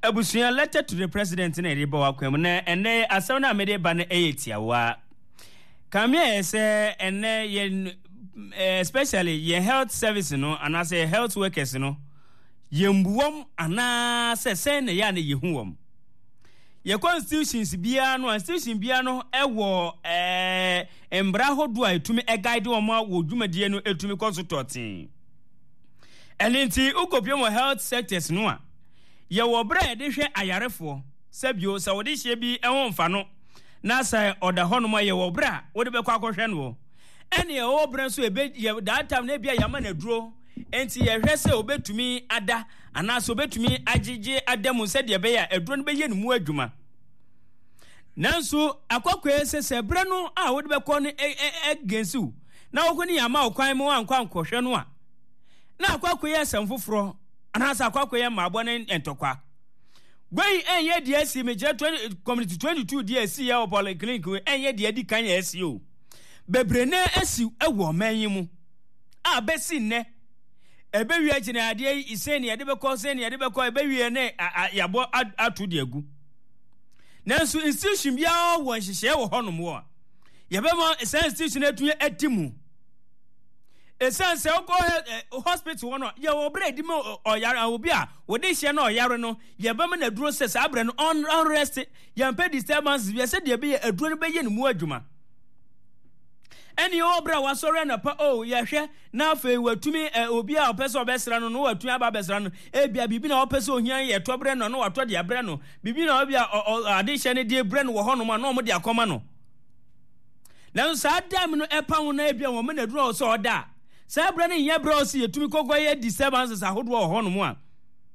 Abusuya letter to the president na ebe wakwem na ene asem na mede ba na eyetiawa. Kamia say ene ye especially ye health service no and as a health workers no yembuom ana se na ya na yehuom. Ye constitutions bia no constitution bia no ewo embra hodo a etumi guide wo ma wo dwumadie no etumi consulting. Elinti ukopio mo health sectors no a ye wo bra de hwe ayarefo sabio sa wo de hye bi ehomfa no na sai oda hono ye wo bra wo de be kwa kohwe no ene ye wo bra so ebe that time na bia yama na duro enti ye hwe se obetumi ada ana so obetumi agege adamu se de be ya aduro no be ye nmu adwuma nanso akwakoe se bra no a wo de be ko no agensu na wo ko ni yama okwan mu ankwa kohwe no a na akwakoe asamfoforo ana sa akwakoe ma abo ne entokwa Gwei enye DSC meje community 22 DSC ya polyclinic we enye de adi kan ya SEO. Bebrene asi ewo manyimu. A besi ne. Ebewi agine ade iseni ade beko seni ade beko ebewi ne yabo atu de agu. Nanso institution bia wo nhihye wo honom wo. Yebemo institution etunye atimu. Esanse oko hospital wono ye wo bredi mo oyare obi a wo de hye na oyare no ye ba me na duro se sa abre no unrest ye mpe disturbance ye se de be ye aduro no be ye nmu adwuma eni obra wasore na pa ye hwe na afa watumi obi a opese obesra no no watumi aba besra no bia bibi na opese ohia ye to bre no no wato de abre no bibi na obi a ade hye ne de bre no wo hono ma no mo de akoma no na so adam no epa ho na bia wo me na duro so oda Sabra ni ye bro si yetumi kogoye disturbances ahodo ho no mo a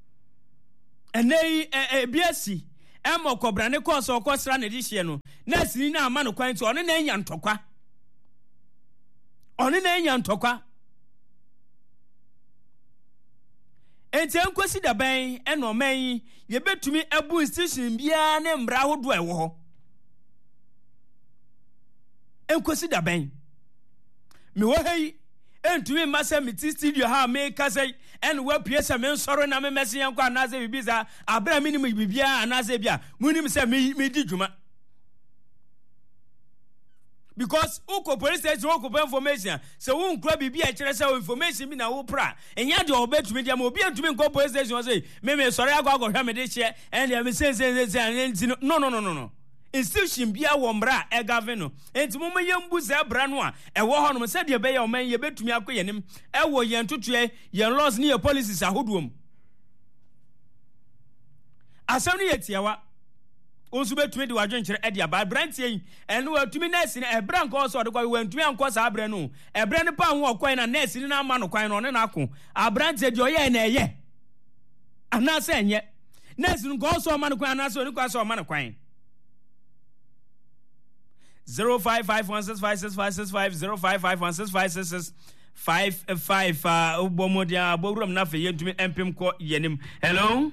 enei biasi emo kobra ne ko so kosra ne dihye no na sini na ama no kwan to one na anya ntokwa enti enkosi da ban eno man ye betumi abu institution bia ne mbra ahodo ewo ho enkosi da ban me wo hei entumi masa miti studio ha me kasai en we piesa me nsoro na me mesi yanko anaze bibiza abra minimum bibia anaze bia munim se me di dwuma because uko police station uko information se wo nkura bibia kire se information bi na wo pra enya de obetumi dia ma obi entumi nko police station say me soro agwa hwa me de hye en dia me say no institution bia wo mbra e governor enti mo yembu za bra no a e wo ho no se de be ye o man ye betumi akoyenim e wo ye ntotue ye laws ni ye policies ahodom asam ni yetiawa onsu betumi de wadwenkere e de aba brantie eno watumi nurse ni e bra nko so de kwa wantumi anko sa abre no e bra ne pa ho okwan na nurse ni na ama no kwan no ne na ako abrantie de oye na eye ana se enye nurse nko so ama no kwan ana so ni kwa so ama no kwan 05516565 05516565 ubomodia borum na fe yentumi empim ko yenim. Hello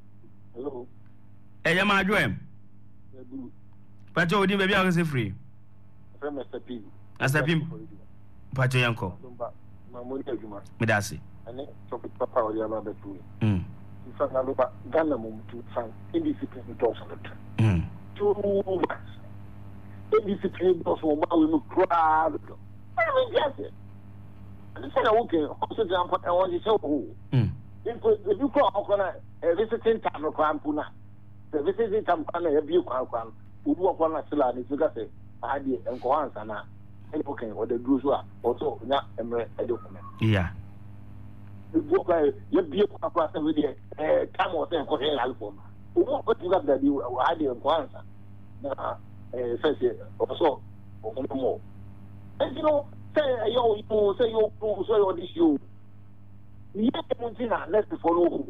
eyama adwem pato odi be bia ko se free from Asapim pato yanko mamoni adwuma medase ane topic papa o ya ba betu ifa na loba gana mo mutu fan indiscipline to so too much indiscipline to so ma we no crowd I mean yes and say okay also example I want to show who if you go on visiting time no kwampuna the visiting time kana ya bi kwan ubu kwa na sila ni fika se ade enko ansa na okay or the do so also nya emre edokuma yeah ubu kwa ya bi kwa se we dey time o se enko he alfo ubu ko tinga da bi ade enko ansa na say also mo and you know say yo this you yeah muntina let's follow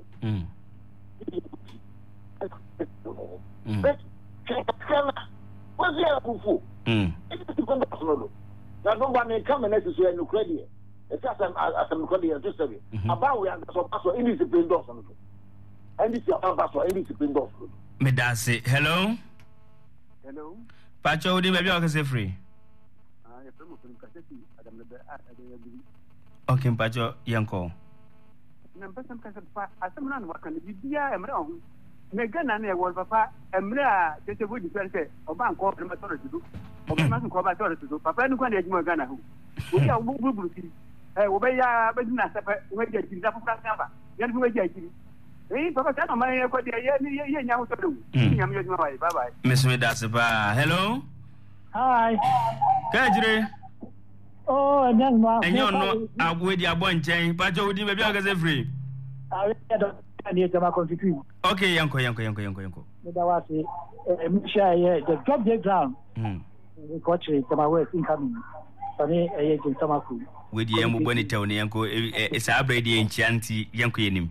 but what's your proof it's the control now no one come and necessary no credit it's as I'm credit just say about we are so indisciplined does and this your pastor indisciplined does me dance hello pacho odi maybe I say free okay pacho yanko na mpesa mkasa pa asemna no wakana bibia emre ho Megana ne wɔ papa emra tete bodi fɛn sɛ ɔba nkɔ ɔma tɔrɔ tudu ɔma nkɔ ɔba tɔrɔ tudu papa no kwa ne adwuma Ghana ho obi a buburu ti wo be ya be dina sɛpɛ wo be jiri da fuka samba yan fu be jiri papa sa no ma ye ko de ye nya ho tɔdo nya me adwuma bye bye Mesme Dasipa hello Hi Kajire Oh nyang ma enyo no agwe di abo nchen pacho udi be bia ga se free and come constitute. Okay, yanko. That was the job they ground. The coach my work incoming. Funny agent Tamaku. With the Yamu Bonnie Town, Yanko, it's a brady and chanty, Yanko Yenim.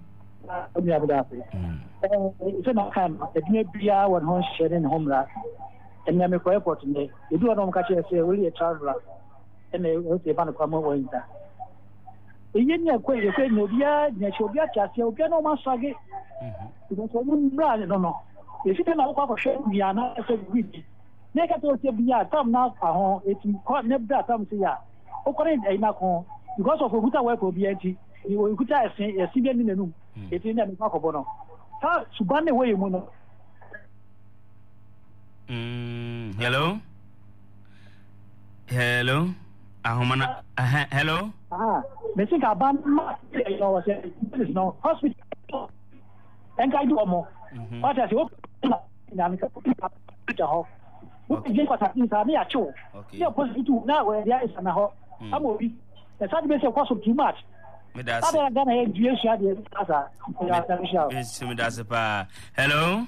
It's not time. The near Bia one home sharing home rat. And Yamiko Airport today. You do not catch a really a traveler. And they will say, Banacamo winter. Yenya kwe yekwe nobia nyachobia chasi obia no masage because we run no if you na kwa share bia na se gidi ne ka to se bia tam na ahon eti ko ne bia tam se ya o kore e na ko because of okuta work obi enti e okuta esi bia ni nanu eti na me kwa ko no ta subane we mu no hello ahomana hello me think about was this no hospital and I do more what I say na me ka picture ho we get what happen sa me acho you hospital now where there is na ho amobi the sad be say cost too much me da say Ghana e due sha de asa me da se pa hello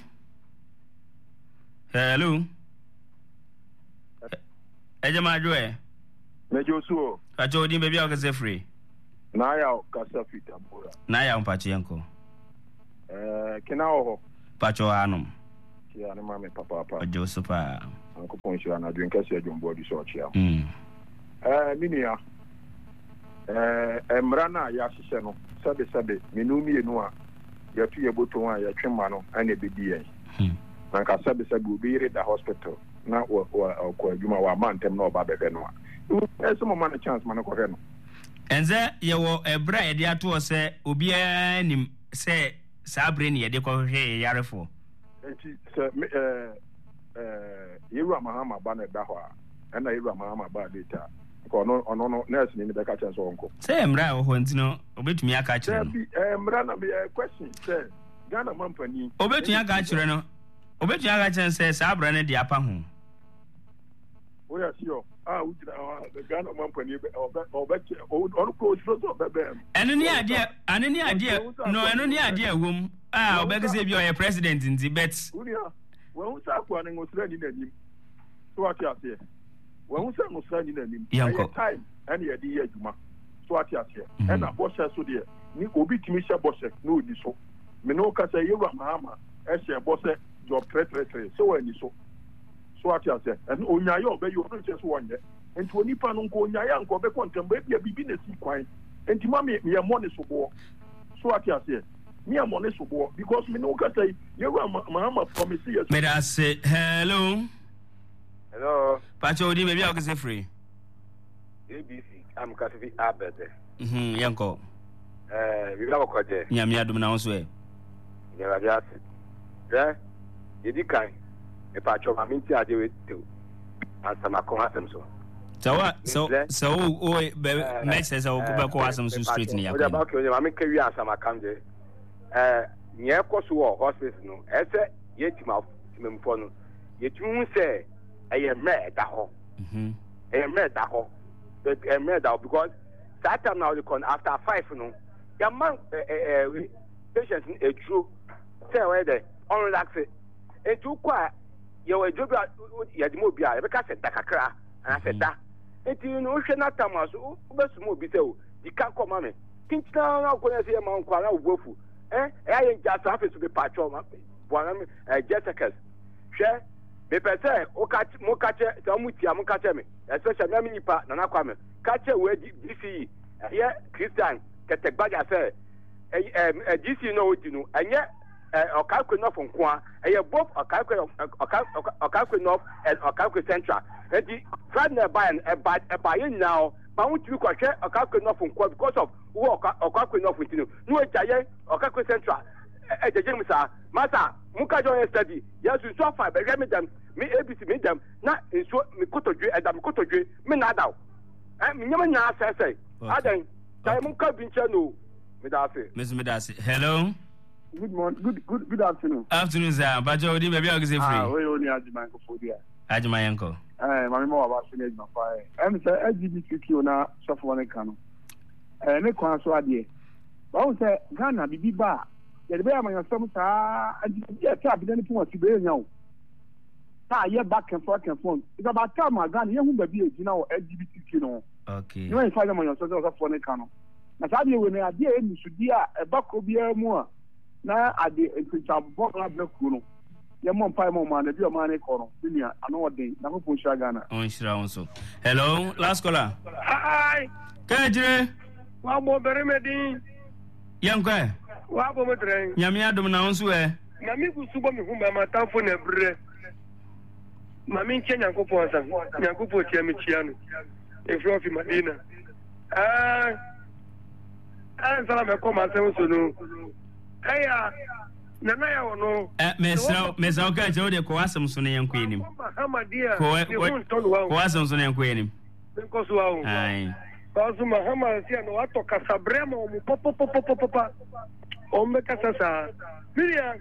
ejema joe Mejo suo. Pacho di baby aka se free. Na ya kasa fita bora. Na ya mpachi yanko. Kina ho. Pacho anum. Kia na mame papa. Ojo super. Anko ponchi ana dwen kase adwombo di so chia. Minia. Emra na ya hihye no. Sabe menu mienu a ya tu ye boto a ya twema no ana bedi yen. Na ka sabe obi re da hospital na ko adwuma wa mantem na oba bebe no a. Some man a chance man ko no enze yewo ebra ye de ato se obi anim se sabre ne ye de ko hwe yarefo enti se yeru amahama ba na da ho a na yeru amahama ba data ko no nurse ni be ka chance wonko se emra ho ntino obetumi aka kire no emra na be question se Ghana mampani obetumi aka kire no obetumi aka chance sabre ne de apa ho we are sure the Ghana mampani on close so bebe eneni ade no eneni ade awom obeka se bi o president nti bet unia we hu sa kwa ngo sra ni nanim so ati ase we hu sa ngo sra ni nanim time and ye di adwuma so ati ase and na bo so de ni obi timi hye bo hye no odi so me no ka say yewa mahama e hye bo se job 333 so we ni so ati ase en onyaye obeyo no che so wonye enti onipa no nko onyaye anko be kontemba bia bibi na si kwan enti ma me money so bo so ati ase me money so bo because me no ka say yewa mahama promise yes me da say hello pacho odi baby o kese free ABC am kasifi abede yanko we ga ko je nyame adum na wonso e ya ga ase yedi kan e pa cho ma minti ade we to asama ko asem so o next is o be ko asem so street ni yakon o ba ko ma me ka wi asama kam je nye ko so wo hospital no ese yetima timemfo no yetumu se eye me da ho eye me da ho me da because that time now they con after 5 no your man patients e true say where they on relax e tu kwa your job ya di mo bia e be ka se da kakra ana se da enti no hwe na tama so be sumo bi se o di ka ko ma me tintina na ko na se ma nkwa na obofu ya nja so afi so be patcho ma bwana me jetekes hwe be pese o ka mo ka che so mu tia mo ka che me especially me nipa na na kwa me ka che we DC ye Christian ketegbaja se DC no odinu enye okakwe no fonkwa eye both okakwe north and okakwe central edi friday by now ba won ti ko hwe okakwe no fonkwa because of wo okakwe north odinu no ejaye okakwe central ejeje musa masa muka join study yes so far be me dem me abc me dem na so me kotodwe edam kotodwe me na daw me nyama nya asese adan tai muka binche no me da say Miss Medasi hello Good morning. Good afternoon. Afternoon, sir. Bajo, di baby, I can say free. We only Ajima Kofodia. Ajima Yanko. Mami mo about finish my fire. Say LGBTQ na suffer one kanu. Ne kwan so ade. Ba wo say Ghana bibi ba. Ye be am yasam sa LGBT ta bi ne pon ti be nyawo. Ta ye back and forth. It's about time Ghana ye hu ba bi ejina wo LGBTQ no. Okay. You want find am yasam so suffer one kanu. Na sa de we ne ade e musudi a e ba ko bia mu a na ade nkwita bɔra bla kuro ya mo mpa mo ma na bi o ma ne koro dunia ano odin na ko posha Ghana on shira on so hello last caller hi kajire wa mo bere medin yankwa wa bo medren nyame adom na onso na mi gusu bo mi hu ba matamfo na brere ma mi nche nyankopon san nyankopon tia mi tia no efro fi Madina sala me ko ma sen so no aya nana ya wono mesa ka je ode ko asem so ne yanko enim Muhammadia ko asem so ne yanko enim ko so wa ai Bazu Muhammad sia no ato kasabrema o papa o me kasasa miria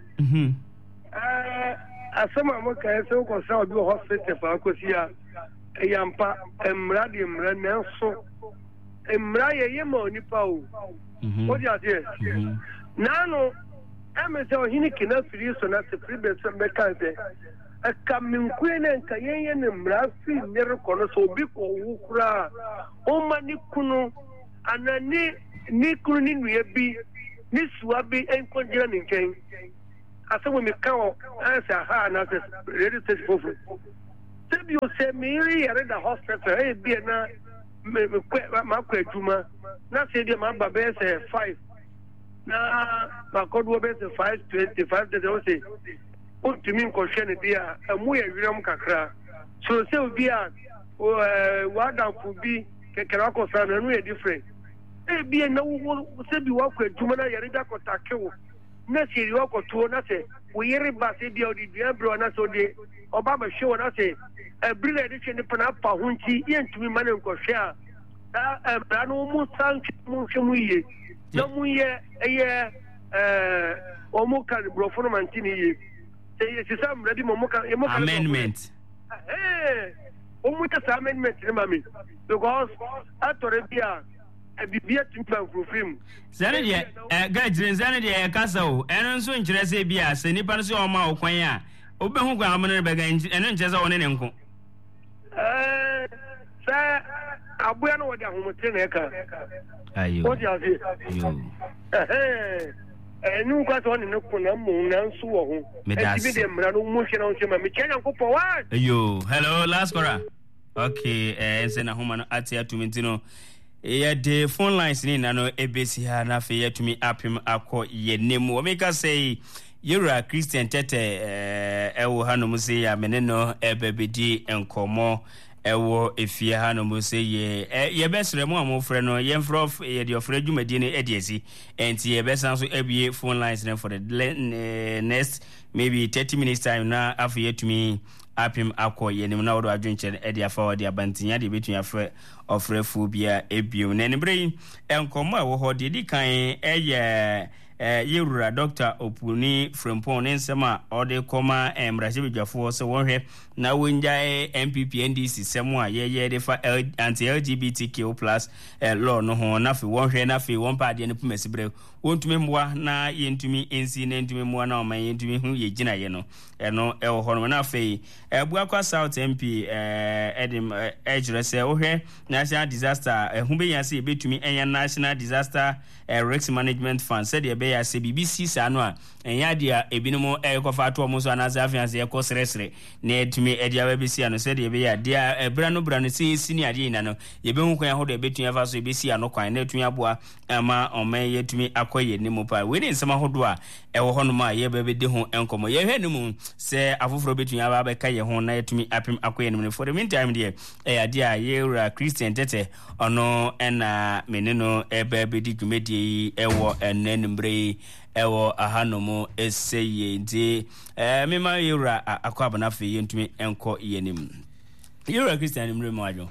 asema mo ka ese ko sa obi hospital fa ko sia yampa emra nenso emra ye mo nipa o o di ade nano emese ohini kina firi so na se firi be se me kan se aka minkwe ne nka yenye ne mra fi nere kono so obi ko wukura o ma ni kunu anani ni kunu ni nuye bi ni suwa bi enko jira ni nken asawo mi kan o ansa ha na se ready to fofu se bi o se mi ri yare da hospital e bi na me ma kwa adwuma na se de ma ba be se 5 na ma kodo be se 525 de o se o timi nkohwe ne dia amu ya wiram kakra so se obi a wa da fu bi kekera ko sa na no e different e bi na wo se bi wa kwa adwuma na yare da ko takewo na se ri wa ko to na se wo yere ba se bi o di dia bro na so de oba ba show na se brile de chene pana pa hunchi yentumi mane nkohwe a bra no mu san mu hwemu ye na mu ye o mu kan brofo no mantini ye se sam ready mo mu kan amendment o mu ta amendment ni mami because atore bia bibia timpa profim zane de gajire zane de kasa o eno nso nkyere se bia se nipa no se o ma okwan a obehu kwa amene be ga eno nkyere se one ne nko sa abuya no wodi ahomote na eka ayo o di ase enu kwa so ne ko na mu na nso wo ho e bi de mra no mu hwe na nche ma me kenya nkopo wa ayo hello last caller okay ense na homa no ati atumi no ya de phone lines ni na no ebesi ha na fe ya tumi apim akọ ye nemu o meka say Yura Christian tete ewo hanom se ya meneno ebebedi enkomo ewo efie hanom se ye besre mu amofre no ye mfrof ye de ofre dwumadi ne ediesi enti ye besan so ebie phone lines na for the next maybe 30 minutes time na afa yetumi apim akọ yenim na wodo adwenche edi afa wodi abantinya de betunya frɛ ofre fu bia ebiem na nibre enkomo ewo ho de di kan Yewura Dr. Opuni Frempon ne nsema ode koma mrahye bedwafo se wonhwe na wonja MPP NDC semu a ye de fa anti LGBTQ+ law no ho na fe wonhwe na fe won paade ne pumasibre wontumi mboa na yentumi ensi na entumi mboa na oman yentumi hu ye gina ye no eno ewo ho no na fe ebua kwa South MP edim ejre se wohwe national disaster hu be yanse betumi enya national disaster risk management fund said ye be ya se BBC sano a enya dia ebinumo ekofa to mo so anaza afianse ekosresre na etumi edia ba besi ano said ye be ya dia ebra no se senior dia ina no ye be hu kwan ho de betumi afa so ebesi ano kwan na etumi aboa ama oman yetumi akoye ni mo pa we ni nsema hodo a ewo ho no ma ye be de ho enkomo ye hwe ni mu se afoforo betumi aba ba ka ye ho na etumi apim akoye ni for the meantime dia ya dia Yewura Christian tete ono ena meneno ebe be di dwumedi ewo enenmbre ewo ahanomo eseye nti mema yura akwabana fe yentumi enko yenim yura Christian mremo ajo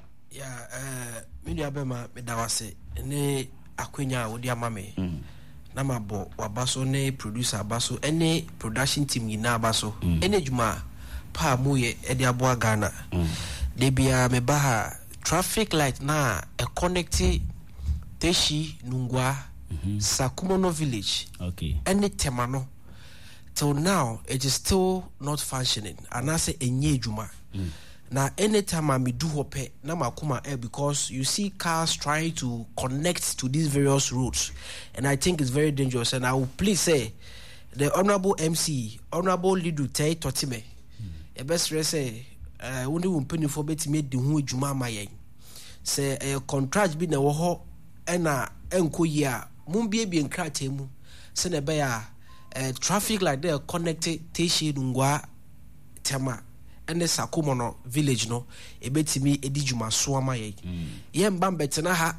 me dia bema me dawase ne akwenya wodi amame na mabo wabaso ne producer abaso ene production team nyina abaso ene juma pa moye ede aboa Ghana de bia me ba traffic light na a connected Teshi Nungwa Sakumono village. Okay. Any temano till now it is still not functioning. And I say enye juma. Now anytime I do hope na makuma because you see cars trying to connect to these various routes, and I think it's very dangerous. And I will please say the Honorable MC, Honorable Lidu Tay Totime, a best say only one penny for betting made the who juma mayen. Say a contract be na woho ena enko ya mumbie bi nkrate mu se na be ya traffic like they connected Teshi Nungwa tema ene Sakumono village no ebetimi edi juma so amaye ye mbam betena ha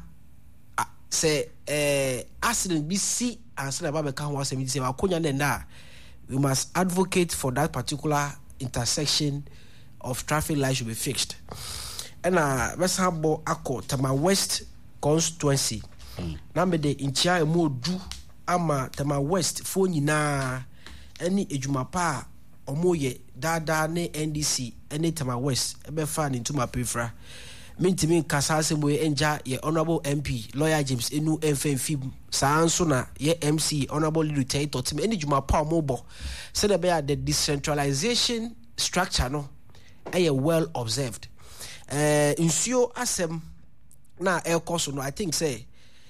se accident bi si anse na ba be kan ho asemi se akonya na we must advocate for that particular intersection of traffic light should be fixed. And Westhabo Ako Tama West constituency. Namede inchia emo du ama Tama West phone na any ejumapa omoye dada ne NDC any Tama West ebe fan into my prefra. Mintimin kasase moye enja ye Honorable MP Lawyer James Enu FMF Sanso na ye MC Honorable Lidu Totim any jumapa omobo. Said about the decentralization structure no well observed. Insio asem na air course no I think say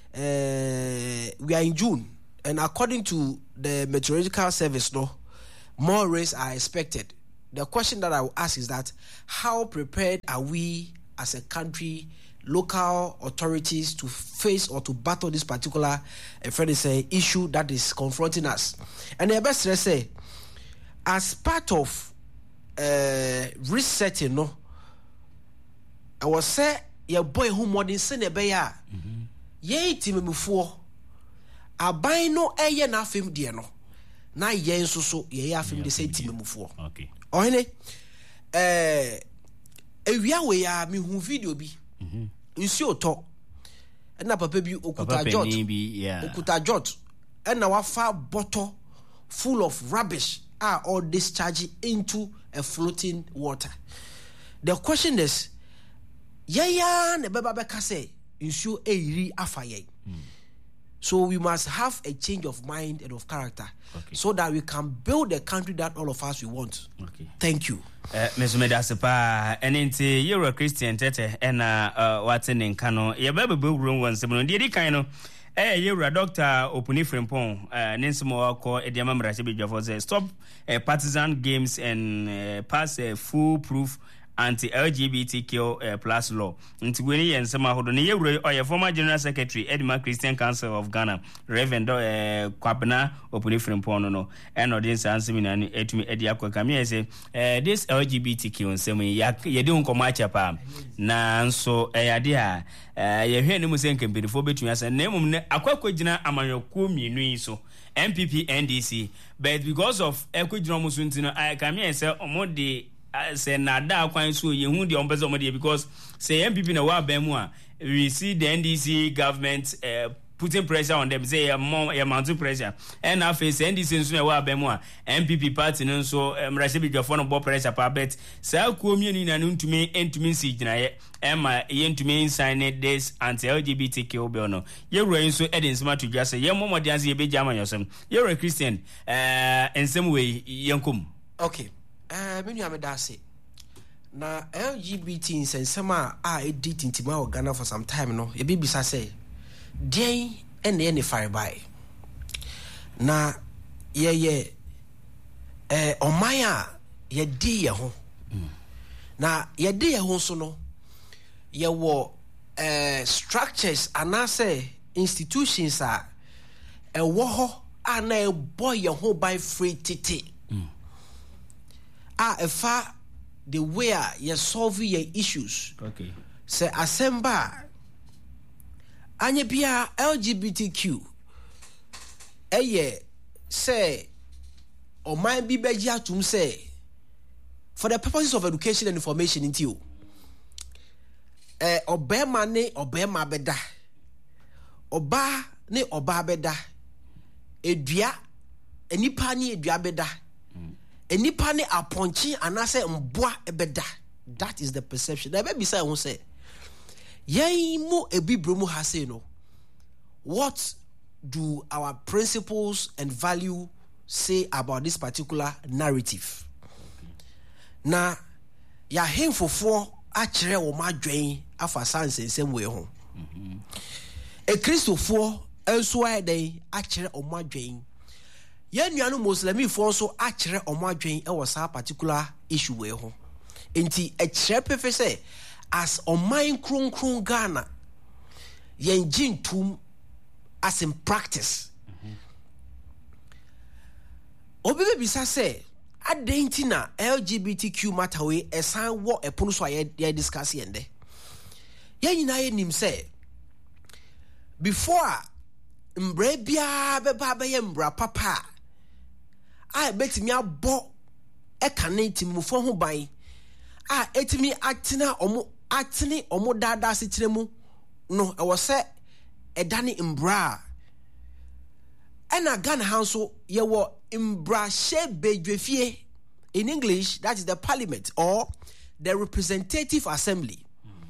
we are in June and according to the meteorological service no more rains are expected. The question that I will ask is that how prepared are we as a country, local authorities to face or to battle this particular issue that is confronting us? And the best say as part of resetting no I was say your boy who modern senebeya ye timemufo aban no eye na afem de no na ye nso so ye afem de say timemufo okay ohene ewia we ya me hu video bi nsi oto na papa bi okuta jot na wafa bottle full of rubbish are all discharged into a floating water. The question is yaya ne beba beka say insu eri afaye. So we must have a change of mind and of character so that we can build the country that all of us we want. Okay. Thank you. Mesumeda sepa enenti Euro Christian tete ena watene nkano ye bebe buguru wonse no di kan no Euro Dr. Opuni Frimpong nensimo akọ ediama mrache bidwafo say stop partisan games and pass a foolproof anti-LGBTQ plus law. Ntigweni yensema hodo ne Euro or former General Secretary Edema Christian Council of Ghana Reverend Kwabena Opuni Frimpong no and audience answering ni etumi edi akwa say this LGBTQ nsemi ye de nkomacha pa na nso yade a ye hwe ne musen kempedifo betumi asa na emum ne akwakwa gina amanyoku mienu yi so MPP NDC but because of ekwagina musuntino I come say omode say nada kwan so ye hu de ompese omode because say MPP na wa ban mu a we see the NDC government putting pressure on them say more mounting pressure and now face NDC nso na wa ban mu a MPP party no so mrashe bidwafo no bo pressure pa bet say community na ntumi si gina ye ema ye ntumi sign this anti-LGBTQ bill no ye ro nso edin smart to just say ye momode anse ye beja amanyosem ye ro Christian in some way yankum. Okay. Menu amedase na LGBT insensema edit intima o Ghana for some time no e bibisa say den ene fire by na ye omaya ye di ye ho na ye di ye ho so no ye wo structures anase institutions a wo ho ana e boy ye ho by free titi efa the way you solve your issues. Okay. Say asemba anye bia LGBTQ say or might be begia to say for the purposes of education and information into you. Obema ne obema beda. Oba ne oba beda. Edua enipa ne edua beda. Enipa ne aponchi anase mboa ebeda. That is the perception. Na be say won say yen mu ebibro mu ha say no. What do our principles and value say about this particular narrative? Na ya hemfofo a kire wo madwen afa sansensem we ho. E Christofo enso ayden a kire o madwen. Ye nuanu Muslimi fo so a kire o madwen e wo sa particular issue we ho. Enti e kire pefe say as oman kronkron Ghana yen jintum as in practice. Obebe bisa say adentina LGBTQ matter we esan wo epono so ye discuss yende. Ye nyina ye nim say before mbra bia beba be ye mbra papa a betimi abo e kaneti mufo ho ban a etimi atena omo dada se mu no e wo say edani mbra ena Ghana hanso ye wo mbra shebe dwefie. In English, that is the parliament or the representative assembly.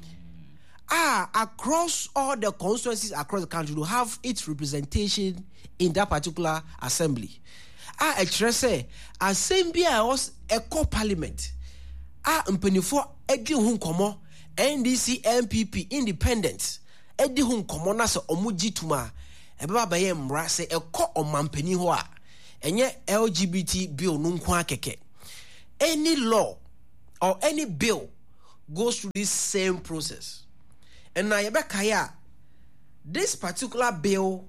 Across all the constituencies across the country to have its representation in that particular assembly. Say assembly was a co-parliament. Mpenifo edi hun komo NDC MPP independent edi hun komo na se omuji tuma ebeba baye mra se eko omampani ho a enye LGBT bill no nko akeke. Any law or any bill goes through this same process. And now yebekaya this particular bill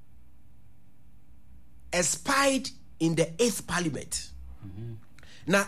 expired in the 8th parliament. Now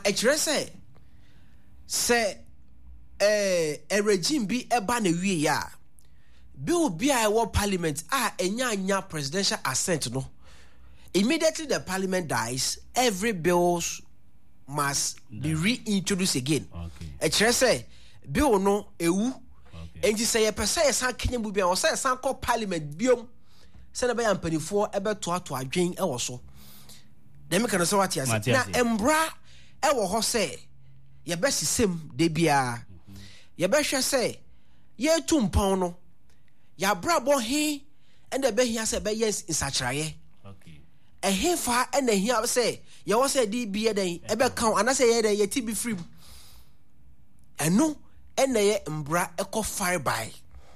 say a regime be eba na wie ya bill be a war parliament enya presidential assent no. Immediately the parliament dies, every bill must be reintroduced again. Okay. Say bill no ewu. Okay. And you say a person san Kenya mu bia or say san call parliament biom. Say na be ampanifo ebe to adwen e wo so. Dem kan say what yas. Na embra e wo ho say ye be sisem de bia. Ye be hwe say ye tumpon no. Ya brabo he and the be hia say be yes insachraye. A hefa and a here say, you was a DB a day, ever count, and I say, ye TB free. And no, and they embra echo fire by.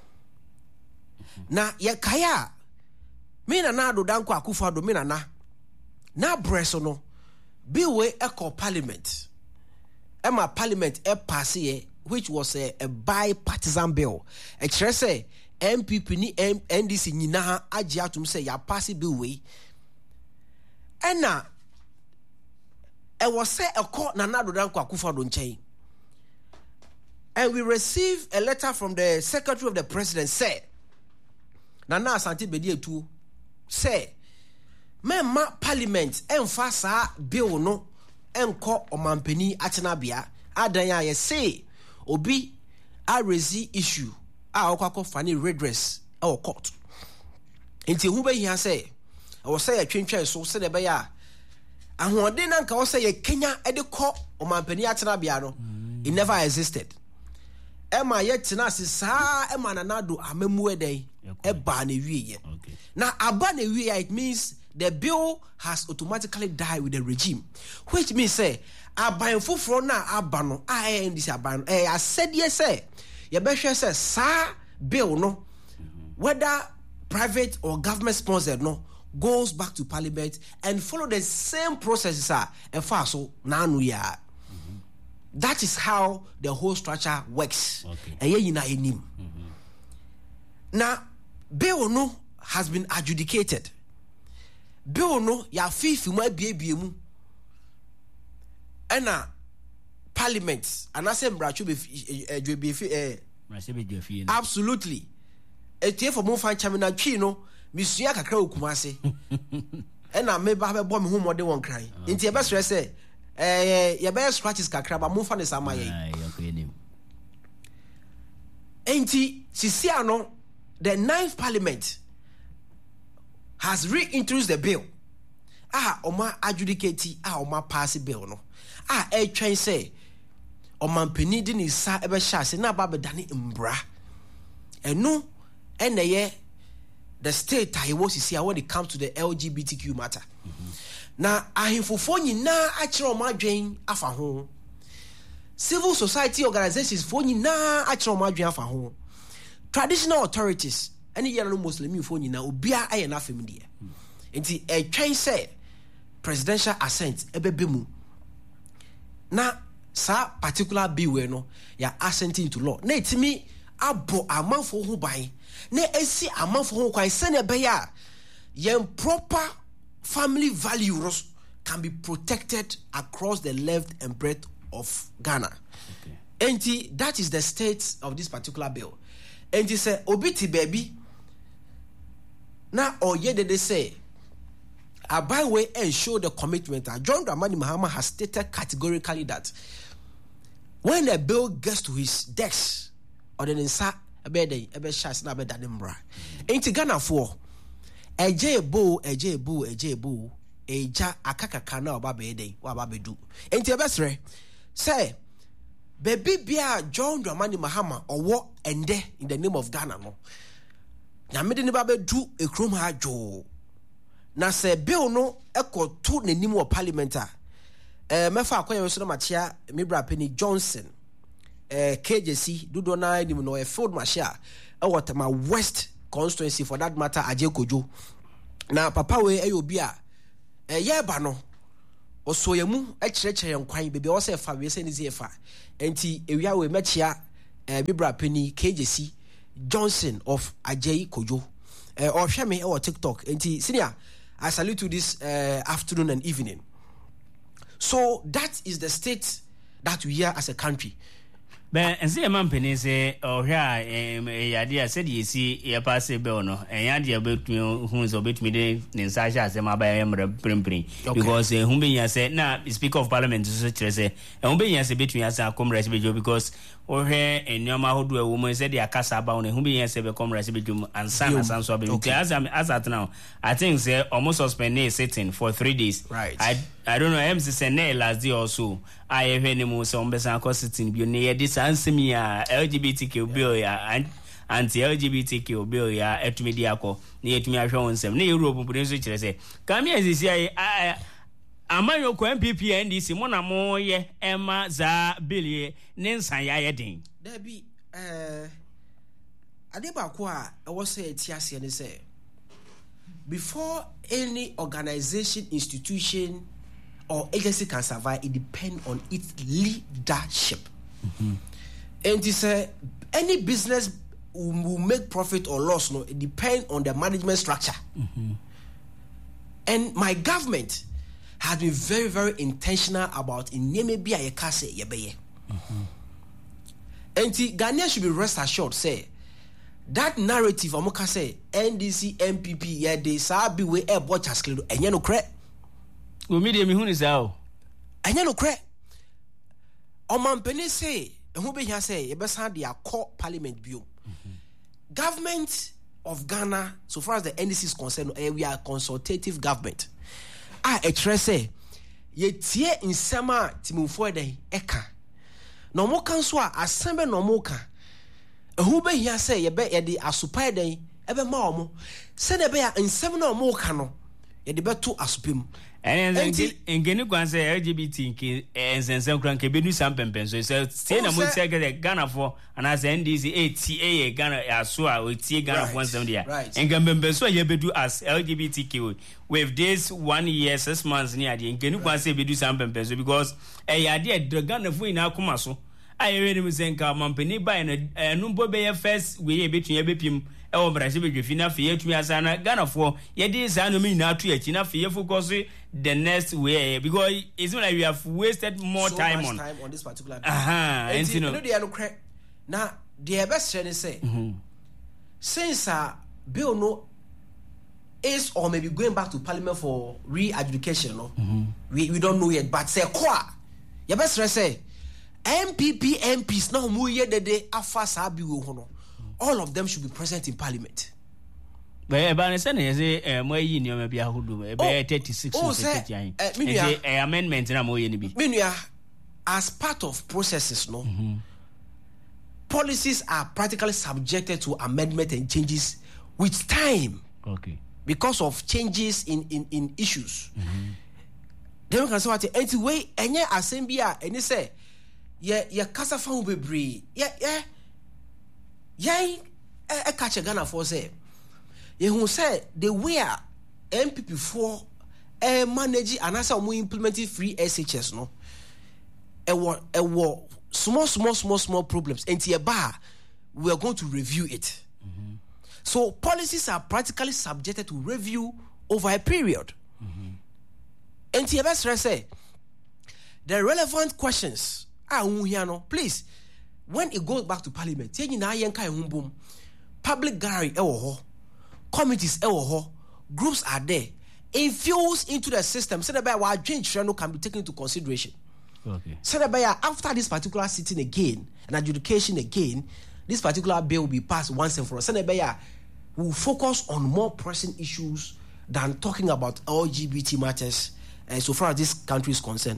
Na ye kaya, mina na do danko akufa do mina na bresono, be way echo parliament. Emma parliament e pass which was a bipartisan bill. A say MPP ni NDC nina ajiatum say ya pass bill way. And now, I was say a court Nanado Danko Akufa Donchain. And we received a letter from the Secretary of the President said, Nana Santi Bedia too, say, ma Parliament enfasa bill no enko omampeni atenabia adanya ye say obi a raise issue a okwako fani redress e court. Nti hu be hia say I was say a twentwe so se de be ya ahode na nka wo say ye Kenya e de ko o mampani atena bia no it never existed. Emma ye tena se sa emma na nado amamu eden e ba na wie ye. Na aba na wie it means the bill has automatically died with the regime, which means say aban foforo na aba no this aban I said yes say ye be hwe say sa bill no whether private or government sponsored no goes back to parliament and follow the same processes and far so nanu ya. That is how the whole structure works. Okay. Now bill no has been adjudicated. Bill no ya fifi mu abie mu. Ena parliament anase mbrachu be absolutely. Etie for mo fan chamina twi no misua kakra okumase. and I may have a bomb who more than one cry. Into your best say, your best scratches kakra, but move on the summer. Auntie Sisiano, the 9th Parliament has reintroduced the bill. Oma adjudicate Oma pass bill no. Train say Oman penidi ni sa ebe shase na ba bedane mbra. Eno the state I was here when it comes to the LGBTQ matter. Na ahimfofo nyina akire Oma dwen afa ho. Civil society organizations for nyina akire Oma dwen afa ho. Traditional authorities any yellow Muslim for nyina obia aye na fam die. Enti train say presidential assent ebebe mu. Na sa particular bill we no ya assent into law. Na etimi abo amanfo ho ban. Na esi amanfo ho kwan se na be ya yen proper family values can be protected across the length and breadth of Ghana. Okay. And that is the state of this particular bill. And he said, Obiti baby. Now, or yet they say, a by way and show the commitment. John Dramani Mahama has stated categorically that when a bill gets to his desk, or the inside a bed, a bed shas na bed Danimbra. Ain't Ghana for eja akaka na oba be den wa ba bedu enti ebesre say baby bia John Dramani Mahama owo ende in the name of Ghana no na me de ne ba bedu ekrom ha jo na say bill no ekoto nanim of parliament mefa akoye so na machia Mibra Penny Johnson KJC dudo na nim no e field machia e Waterma West constituency for that matter Aje Kojo na papa we obi a yeba no oso yamu ekyerekye nkwan bebe o se fa we se ni zefa enti ewia we mechia Bibra Penny KJC Johnson of Aje Kojo or hwe me o TikTok enti senior I salute you this afternoon and evening. So that is the state that we are as a country. Ben ense man peni se ohwa yade said you see e pass bill no yade betumi hu so betumi de nsa sha se ma ba yemre primprin because hu be yan say na speaker of parliament so kire say hu be yan say betumi asa comrade bejo because ohwe enyoma hodo e wo mo say dia kasa ba hu be yan say be comrade bejo ansa na sanso be because as at now I think say almost suspend sitting for 3 days. Right. I don't know MC say na last day or so I have any more so mbesa ko sitting bi ne this ansemi ya LGBTQ bill ya anti LGBTQ bill ya etumi di akọ na etumi ahwe wonsem na Europe bu nso kire say kam ya sisi ai amanyo ko MPP NDC mo na mo ye ema za bill ye ne nsan ya ye den da bi ade ba ko a e wo say etiase ne say before any organization, institution or agency can survive, it depends on its leadership. And to say any business will make profit or loss, no, it depends on the management structure. And my government has been very, very intentional about in Nemebia Yekase Yebeye. And Ghanaians should be rest assured, say that narrative amoka say NDC MPP ya de sabi we e bo chaskledo enye no kre o media mi hu ni sa o enye no kre o mampeni say ehun be hia say ye be san de akọ parliament bio. Government of Ghana, so far as the NDC is concerned, we are consultative government. E tre say ye tie nsema timufo de eka no mo kan so a asembe no mo kan who be here say ye be the asupai den ebe ma omo se ne be ya nsem na omo ka no ye de beto asupem engeni kwan say LGBT nke ensensem kran ke bedu sampempen so say na mo say Ghana for and as NDC ATA Ghana aso a otie Ghana for nsem dia engembembe so ye bedu as LGBTQ with this 1 year 6 months near the engeni kwan say bedu sampempen so because ya de Ghana for ina akoma so I read him saying, Company by a number be first we between a bipim, or Brazil, Fina, Fiat, Miasana, Ghana for yet is anime now to yet enough fear for the next way because it's not like we have wasted more so time on this particular day. And you know, they are no crack now. The best friend say, since Bill no is or maybe going back to parliament for re-adjudication, no? We don't know yet, but say kwa. You best say MPP MPs now muye de afa sabi wo hono. All of them should be present in parliament. But I say mo yi ni o ma bia hudu e be 36 amendment na mo yi ni bi. Minua, as part of processes, no. Policies are practically subjected to amendment and changes with time. Okay. Because of changes in issues. Then we can say what anyway, enye assembly and say ye kasa fa hu bebre. Ye catch a Ghana for say. Ye who say the way MPP4 manage and as we implementing free SHS no. Small problems. And we are going to review it. So policies are practically subjected to review over a period. And say the relevant questions are please, when it goes back to parliament, public gallery committees groups are there, infused into the system so that our change can be taken into consideration. Okay. So that after this particular sitting again and adjudication again, this particular bill will be passed once and for all. So that will focus on more pressing issues than talking about LGBT matters so far as this country is concerned.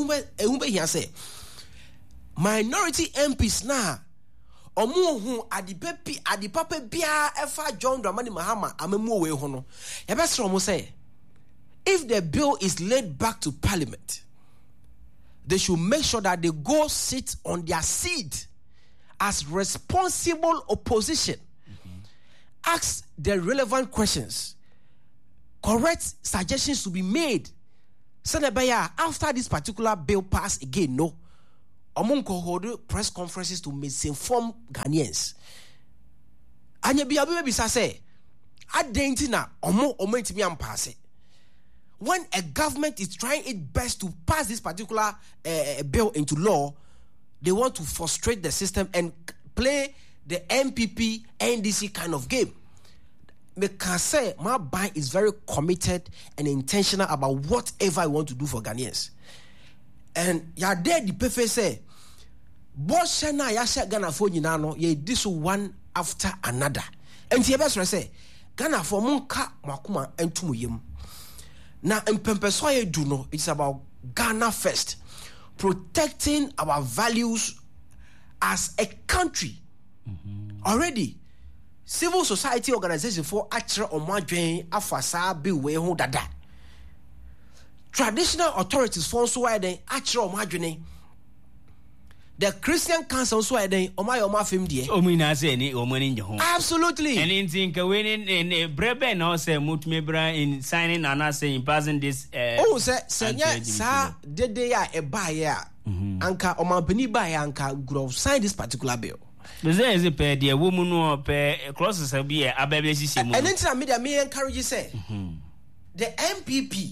Minority MPs now omo hu adipapa bia efa John Dramani Mahama amemu we ho no. Yebesro mo say if the bill is laid back to parliament, they should make sure that they go sit on their seat as responsible opposition. Ask the relevant questions. Correct suggestions to be made. Senebaya, after this particular bill pass again, no. Among hold press conferences to misinform Ghanaians. Anya biya say, adentina omo intimi ampase. When a government is trying its best to pass this particular bill into law, they want to frustrate the system and play the MPP, NDC kind of game. Me can say my bank is very committed and intentional about whatever I want to do for Ghanaians. And ya there the PFA say, boss shana ya share Ghana for nyinano ye this one after another. And the best say Ghana for munka makuma entumu yem. Now, in Pempesoye Duno, it's about Ghana first, protecting our values as a country. Already, civil society organization for Atra Omadwen Afasa Biwe Ho Dada. Traditional authorities for so wide Atra Omadwen. The Christian Council so wide Oma Film die. Absolutely. And in think winning in Brebe no say Mutmebra in signing and saying passing this senya sa dede ya e ba ya anka omanpani ba ya anka grow sign this particular bill. There is a pair the woman no pair crosses a be a baby system. And then media me encourage you say the MPP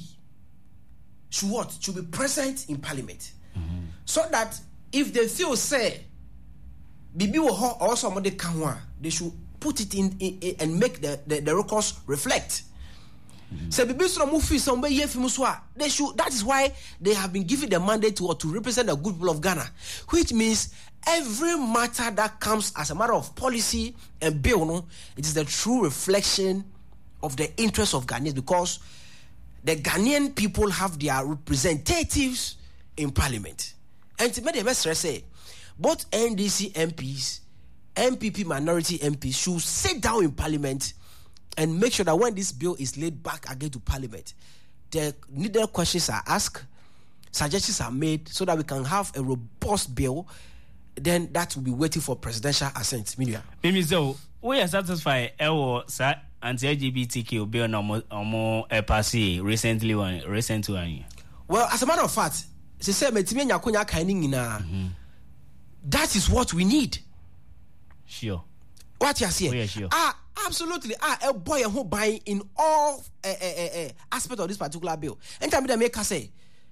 should be present in parliament so that if they feel say bibi wo ho or somebody can they should put it in and make the records reflect. So bibi so mo fi somebody ye fi so they should. That is why they have been given the mandate to represent the good people of Ghana, which means every matter that comes as a matter of policy and bill, no, it is the true reflection of the interests of Ghanaians, because the Ghanaian people have their representatives in parliament. And to make the best say, both NDC MPs, MPP minority MPs should sit down in parliament and make sure that when this bill is laid back again to parliament, the needed questions are asked, suggestions are made so that we can have a robust bill. Then that will be waiting for presidential assent. Mimi, so we are satisfied. Anti-LGBTQ bill no passé recently one. Well, as a matter of fact, that is what we need. Sure. What you say? Oh, yeah, sure. Absolutely. A boy who buy in all aspects of this particular bill. And tell me the maker say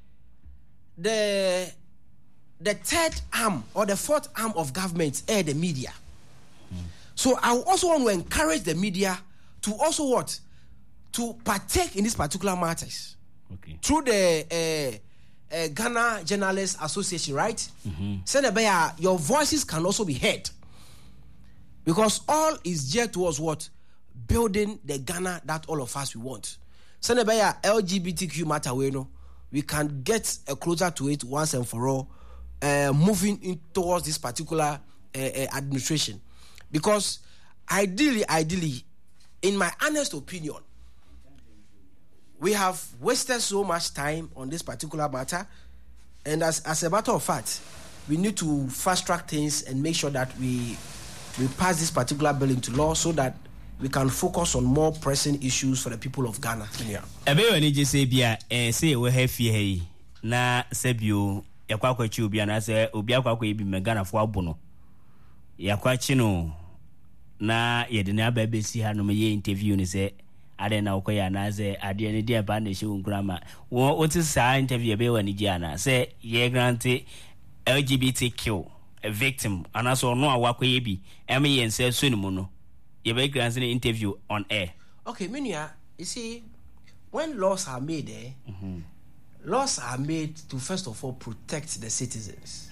the third arm or the fourth arm of government the media. So I also want to encourage the media to also to partake in these particular matters through the Ghana Journalists Association, right? Senator, your voices can also be heard, because all is geared towards what? Building the Ghana that all of us we want. Senator, LGBTQ matter, we can get closer to it once and for all, moving in towards this particular administration. Because ideally, in my honest opinion, we have wasted so much time on this particular matter, and as a matter of fact, we need to fast track things and make sure that we pass this particular bill into law so that we can focus on more pressing issues for the people of Ghana. Everyone just say bia say we have here na sebio yakwakwachi obi na say obi akwakwa ebi me Ghana fo abono yakwachi no na yede na ba besi ha no me interview ni say ade na okoya na say ade ni dia ba na she unkrama wo ti sa interview be wani ji ana say ye grant LGBTQ a victim anaso no awakwa ebi eme ye nse so ni mu no you be granting an interview on air. Okay, Minia, you see, when laws are made, laws are made to first of all protect the citizens.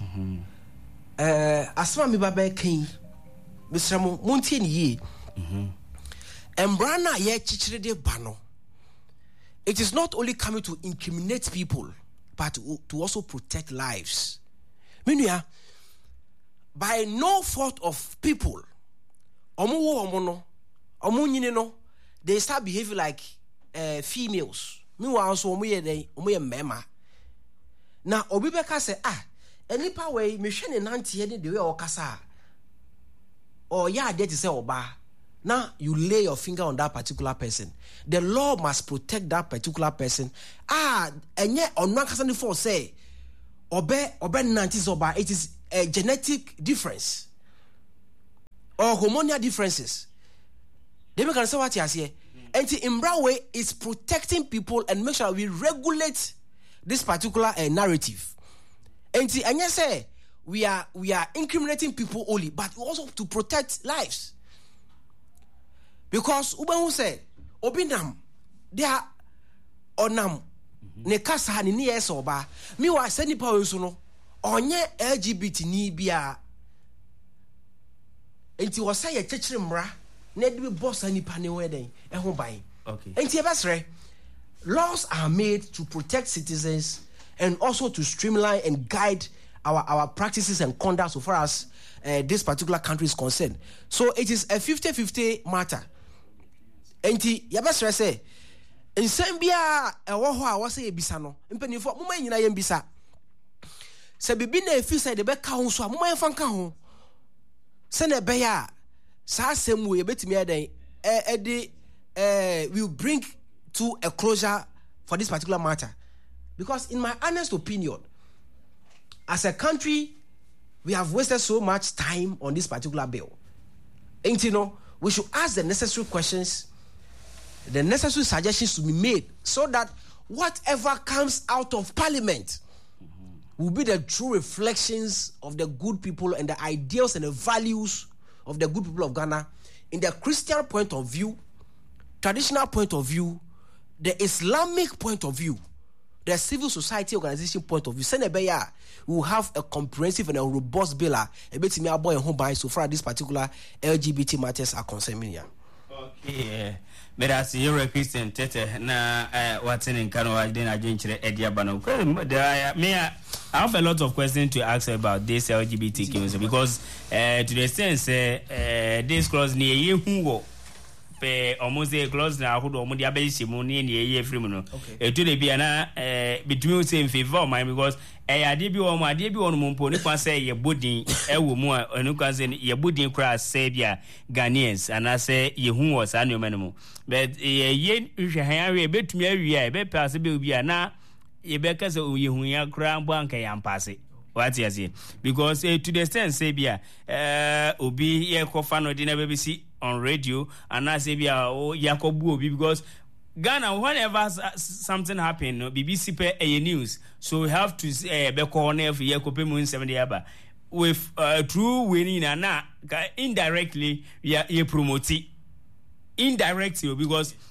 As far as Babe King, Mr. Mountain ye, Embrana ye chichire bano. It is not only coming to incriminate people, but to also protect lives. Minia, by no fault of people, they start behaving like females. Meanwhile, also mema. Now, Obibeka say, any power, mission and auntie, any the way or kasa. Or that is say oba. Now you lay your finger on that particular person. The law must protect that particular person. And yet on one person for say, obe nantis oba. It is a genetic difference or hormonal differences. They can say what you say. And in that way, it's protecting people and make sure we regulate this particular narrative. And you say we are incriminating people only, but also to protect lives. Because Ubangu said, Obinam, they are onam ne kasa ni ni esoba. Mi wa seni pa we so no onye LGBT ni bia. Enti wo say ye chechire mra na de boss anipa ne we den e ho ban. Okay. Enti e besre laws are made to protect citizens and also to streamline and guide our practices and conduct so far as this particular country is concerned. So it is a 50-50 matter. Enti ye besre say nsem bia e wo ho a wo say ebisa no mpanifo moma nyina ye mbisa se bibi na efi say de be ka ho so a moma ye fanka ho se na be ya sa asem we betimi eden will bring to a closure for this particular matter. Because in my honest opinion, as a country, we have wasted so much time on this particular bill. And we should ask the necessary questions, the necessary suggestions to be made, so that whatever comes out of Parliament will be the true reflections of the good people and the ideals and the values of the good people of Ghana in the Christian point of view, traditional point of view, the Islamic point of view, the civil society organization point of view. Senebeya will have a comprehensive and a robust bill so far as this particular LGBT matters are concerned. Okay, but as you're a Christian, Tete, na what's in Kano, then I didn't Ediabano. I have a lot of questions to ask about this LGBTQ because to the sense this clause near you almost a clause now who almost the abenshi money in the year free no. To the Biana between same favor mine because I did be on my debut on Mumpo, you say your budding, a woman, and you can say your budding crass savior Ghanaians, and I say you who was annual minimum. But yet you shall have a bit me a bit possible be a na. Because you who are crown bank and pass it. What you say? Because to the extent, Sabia, Obi, ye cofano dinner BBC on radio, and I say, oh, Yakobu, because Ghana, whenever something happen, BBC pay a news, so we have to be corner for Yakope Moon 70 aba. With true winning and now indirectly, we are promoting indirectly because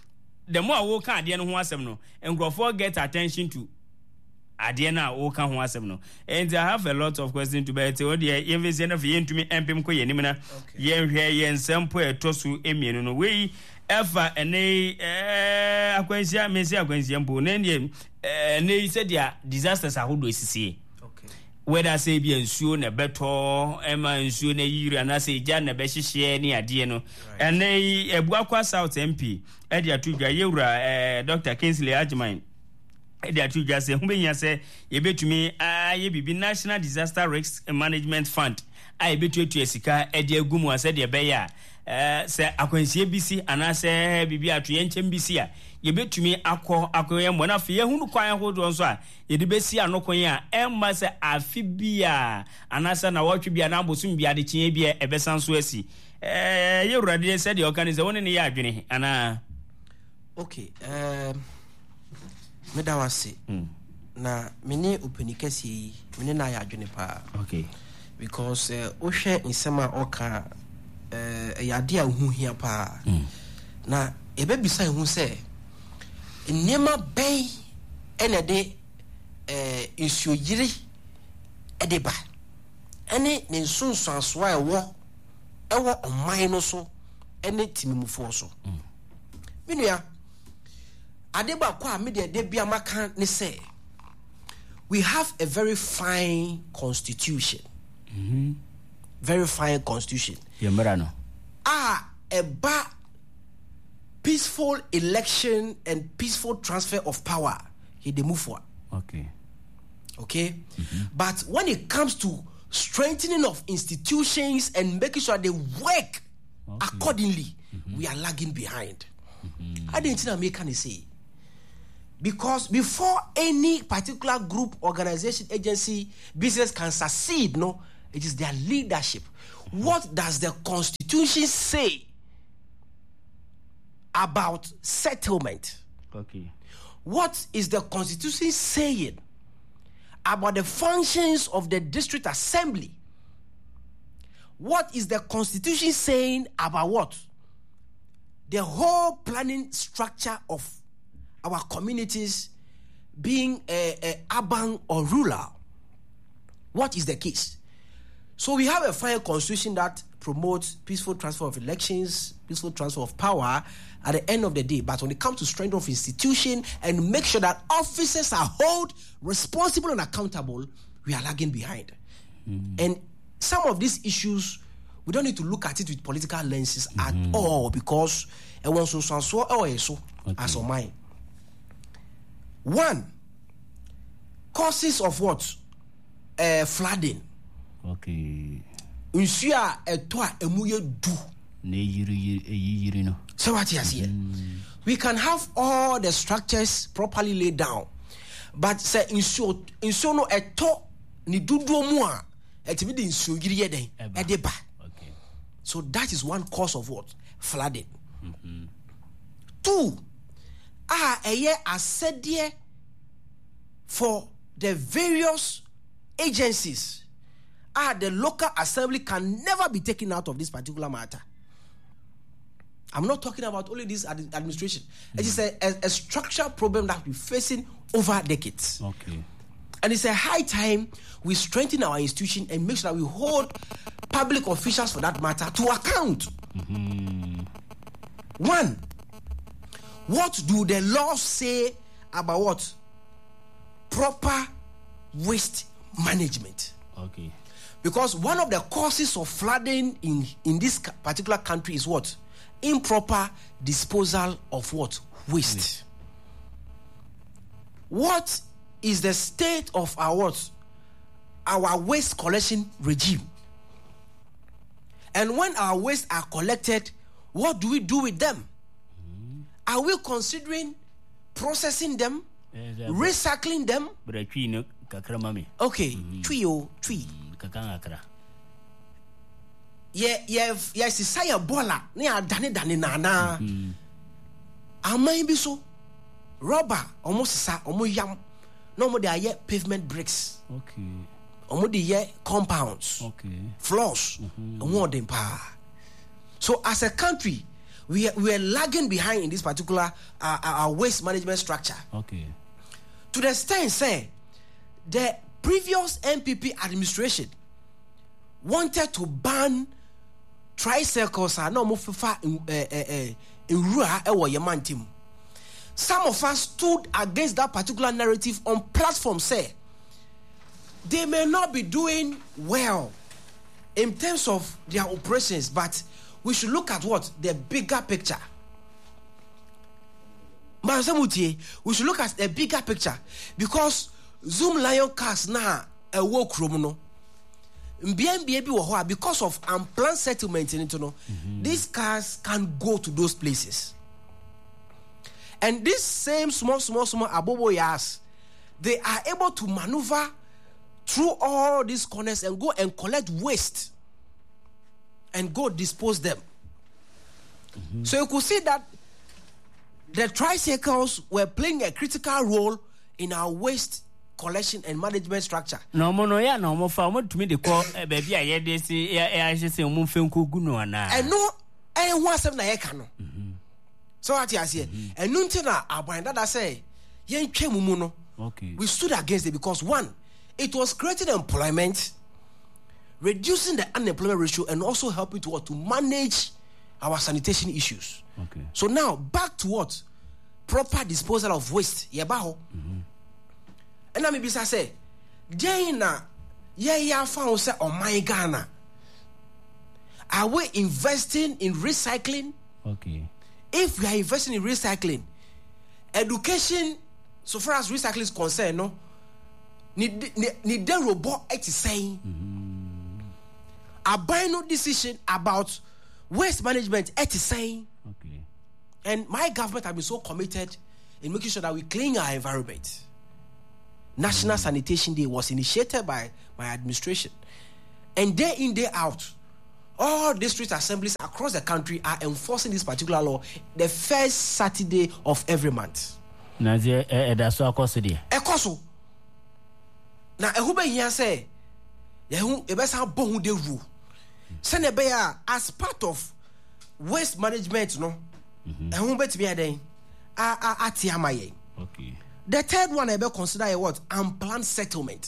the more we can ade no ho asem no nkrofo get attention to ade na wo ka ho asem no. And I have a lot of questions to be tell the invest na fi yentumi empem ko yenim na yen hwe yen sempo etosu emienu no we ever ene akwansia mesi akwansia mpo na ne said dia disasters ahodo esisi. Whether say be nsuo na beto ema nsuo na yiri na say ja na be hihye ni ade no ene ebuakwa South MP e dia tudwa yewura Dr. Kingsley Agyeman e dia tudwa say humbenya say ye betumi ye bibi National Disaster Risk Management Fund a betu esika e dia gumu ase de be ya se akwansie bisi anase bibi atu yenchem bisi a ye betumi akoye mbona fe ye hunu kwan hodo nso a ye de besi anokon a emma se afi bia anase na wotwe bia na abosum bia de kyen bia ebesan so asi ye urade se de organize woni ne ya adwene ana. Okay, me da wase na mene openikasi yi mene na ya adwene pa. Okay, because ohwe nsema oka yade a hu hia pa na ebe bisa hu se nema ben ene de insuoyire ede ba ene ne nsunsuanso a ewo oman no so ene timimufo so minua ade ba kwa me de bia maka ne say we have a very fine constitution. Very fine constitution. Yembrano. Eba peaceful election and peaceful transfer of power. He they move forward. Okay. But when it comes to strengthening of institutions and making sure they work accordingly, we are lagging behind. I didn't make any say. Because before any particular group, organization, agency, business can succeed, no, it is their leadership. What does the Constitution say about settlement? What is the Constitution saying about the functions of the district assembly? What is the Constitution saying about what? The whole planning structure of our communities being urban or rural. What is the case? So we have a fine constitution that promotes peaceful transfer of elections, peaceful transfer of power at the end of the day. But when it comes to strength of institution and make sure that officers are held responsible and accountable, we are lagging behind. And some of these issues, we don't need to look at it with political lenses at all, because everyone's so as on mine. One, causes of what? Flooding. Unsia etwa emuye du. No. So what is here? We can have all the structures properly laid down, but say insio no eto ni dudu mu a etimi de insio yiri ye den edeba. So that is one cause of what? Flooding. Two, eye assedie for the various agencies. The local assembly can never be taken out of this particular matter. I'm not talking about only this administration. It is a structural problem that we're facing over decades. And it's a high time we strengthen our institution and make sure that we hold public officials, for that matter, to account. One, what do the laws say about what? Proper waste management. Because one of the causes of flooding in this particular country is what? Improper disposal of what? Waste. What is the state of our what? Our waste collection regime? And when our waste are collected, what do we do with them? Are we considering processing them, recycling them? Okay, tree. Yes, saya bola ne adane nana. Amai bi so rubber almost sa omo yam no mo dey pavement bricks. Omo dey compounds. Floors. Omo dem pa. So as a country, we are lagging behind in this particular our waste management structure. Okay. To the extent, say, the previous NPP administration wanted to ban tricycles and no more in Rua or Yamantim. Some of us stood against that particular narrative on platform, say they may not be doing well in terms of their operations, but we should look at what the bigger picture. We should look at the bigger picture because Zoom Lion cars now a work room because of unplanned settlement in it, these cars can go to those places. And this same small aboboyas, they are able to maneuver through all these corners and go and collect waste and go dispose them. So you could see that the tricycles were playing a critical role in our waste collection and management structure. No farm to me the call baby I had this I say guno na. And no one seven na yekano. So what you say? And nuntina abanda that say yen twemu. Okay. We stood against it because one, it was creating employment, reducing the unemployment ratio, and also helping to manage our sanitation issues. Okay. So now back to what? Proper disposal of waste. Yebaho. And I maybe say, Jana, yeah, found say on my Ghana. Are we investing in recycling? Okay. If we are investing in recycling, education, so far as recycling is concerned, no, need the robot it is saying. A no decision about waste management it is saying. Okay. And my government has been so committed in making sure that we clean our environment. National Sanitation Day was initiated by my administration. And day in, day out, all district assemblies across the country are enforcing this particular law the first Saturday of every month. That's what I said. Ekoso. Now, ehube here say, yehu ebesa bohu de rule. Send as part of waste management, no. Ehun betimi aden. Atiamaye. Okay. The third one I will consider what? Unplanned settlement.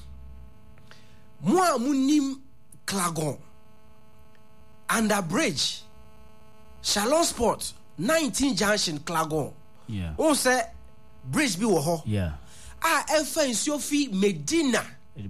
Moi munim Klagon, Under Bridge, Shalom Sport, 19 Junction Klagon. Yeah. On say bridge be wo. Yeah. Efa Sophie Medina.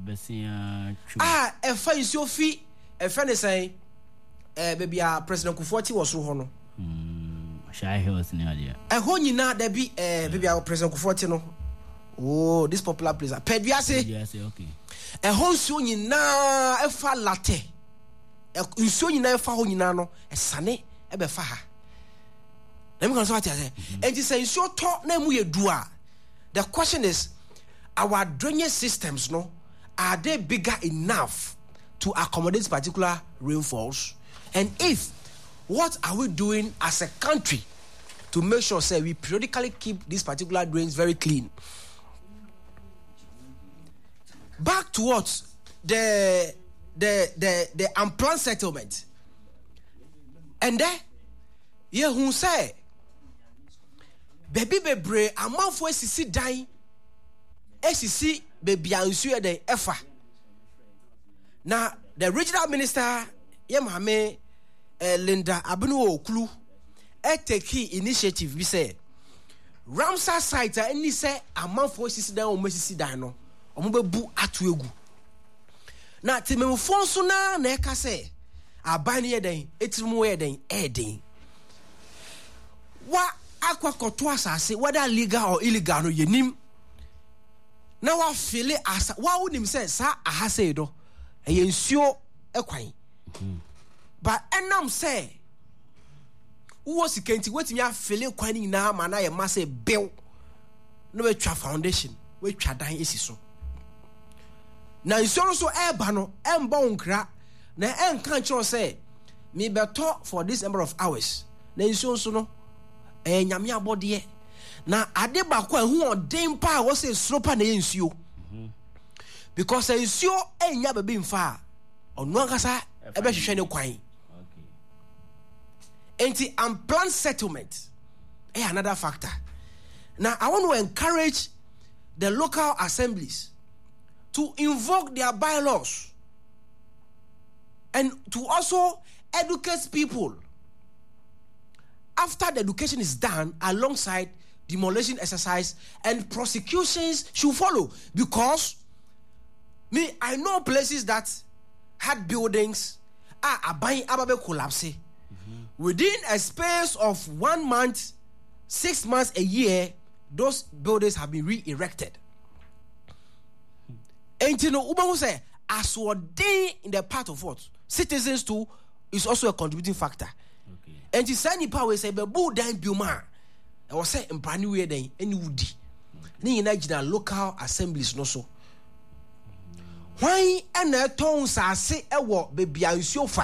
Efa Sophie efa say baby President Kufuor was so hono. Shy Hills near there. Ho nyina da bi baby President Kufuor no. Oh, this popular place. Pedwiase. Yes, okay. Ho nsuo nyina efa latte. Nsuo nyina efa ho nyina no esane ebefa ha. Let me go what I say. And you say nsuo to na mu yedua. The question is, our drainage systems, no, are they bigger enough to accommodate particular rainfalls? And if, what are we doing as a country to make sure, say, we periodically keep these particular drains very clean? Back to what? The unplanned settlement. And there, you who say, baby bebre amafo esisi dan esisi baby ansuye den efa na the regional minister yemame Linda Abunu Okulu take initiative bi say Ramsar site any say amafo esisi dan o mesisi dan no omo bebu atu egu na tememfo so na eka say aban ye den etimu ye den eden wa akwa koto asase whether legal or illegal no yenim na wa feel asa wa wonim say sa ahase do eye nsuo ekwan but enam say wo sikenti wetimi afele kwan ni na ma na ye ma say bill no we twa foundation we twa dan esiso na nsuo so eba no emba onkra na enka ncho say me beto for this number of hours na nsuo so no nyame abode na ade ba kwa hu odin pa wo se sropa na yensuo because yensuo enya bebe mfa onu akasa ebe hwehwe ne kwan Unplanned settlement is another factor. Now, I want to encourage the local assemblies to invoke their bylaws and to also educate people. After the education is done, alongside demolition exercise and prosecutions should follow. Because I know places that had buildings ababe collapse. Within a space of 1 month, 6 months, a year, those buildings have been re-erected. And you know, Uba say, as they in the part of what? Citizens too is also a contributing factor. Okay. And you say, power say, but boo dan bioma. I was saying, brand new day, any woody. Ni in local assemblies no so. Why and a tones are say a walk baby and sofa.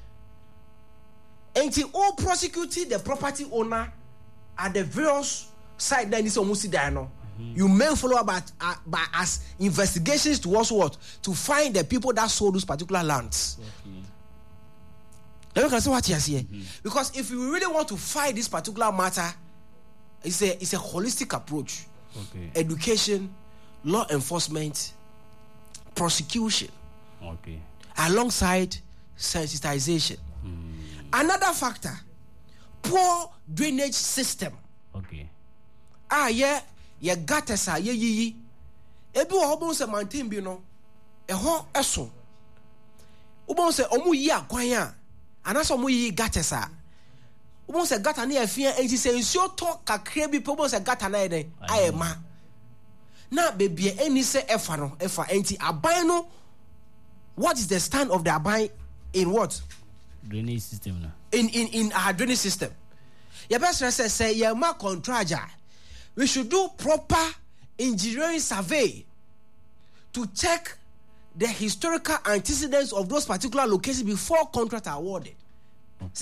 And you all prosecuting the property owner at the various side that is almost dino. You may follow about by as investigations to also what to find the people that sold those particular lands. Let me can say what you see. Because if you really want to fight this particular matter, it's a holistic approach. Okay. Education, law enforcement, prosecution. Okay. Alongside sensitization. Another factor, poor drainage system. Okay. Ye gutters are ye. Ebi wo obon se mountain bi no. Eho eso. Obon se omu yi akwan a. Anaso omu yi gutters a. Obon se gutter na afia enti se nsuo to kakra bi po obon se gutter na eden ayema. Na bebie eni se efa no efa enti aban no. What is the stand of the aban in what? Drainage system na. In our drainage system. Your best say ye ma contractor. We should do proper engineering survey to check the historical antecedents of those particular locations before contracts are awarded.